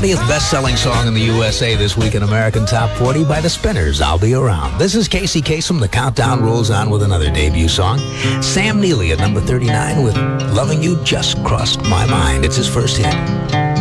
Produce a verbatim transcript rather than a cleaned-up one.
twentieth best-selling song in the U S A this week in American Top forty by the Spinners, I'll Be Around. This is Casey Kasem. The countdown rolls on with another debut song. Sam Neely at number thirty-nine with Loving You Just Crossed My Mind. It's his first hit.